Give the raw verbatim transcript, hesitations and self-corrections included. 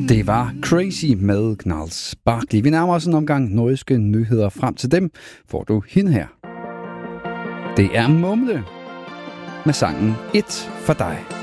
Det var Crazy med Gnarls Barkley. Vi nærmer os en omgang nordiske nyheder. Frem til dem får du hende her. Det er Mumle med sangen Et for dig.